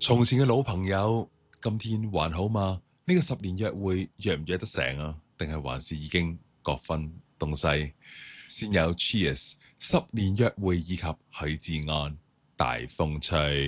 從前嘅老朋友，今天還好嗎？呢個10年約會約唔約得成啊？定係還是已經各分東西？先有 Cheers 10年約會以及許志安大風吹。